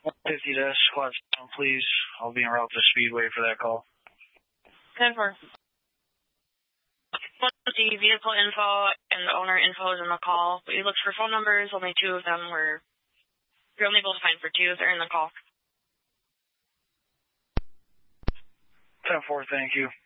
50 to squad down, please. I'll be en route to Speedway for that call. 10-4. The vehicle info and the owner info is in the call. We looked for phone numbers. Only 2 of them were... We were only able to find for 2. They're in the call. 10-4, thank you.